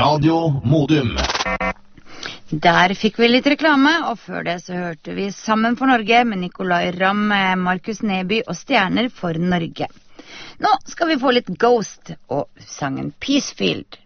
Radio Modum. Der fikk vi litt reklame, og før det så hørte vi Sammen for Norge med Nicolai Ramm, Markus Neby og Stjerner for Norge. Nå skal vi få litt Ghost og sangen Peacefield.